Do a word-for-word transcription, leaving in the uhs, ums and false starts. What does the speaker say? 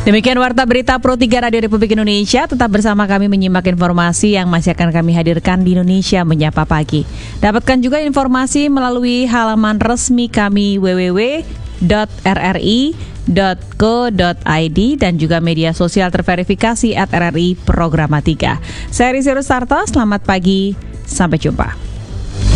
Demikian Warta Berita Pro tiga Radio Republik Indonesia. Tetap bersama kami menyimak informasi yang masih akan kami hadirkan di Indonesia Menyapa Pagi. Dapatkan juga informasi melalui halaman resmi kami w w w titik r r i titik co titik i d dan juga media sosial terverifikasi at R R I Programatika. Saya Rizky Rustarto, selamat pagi, sampai jumpa.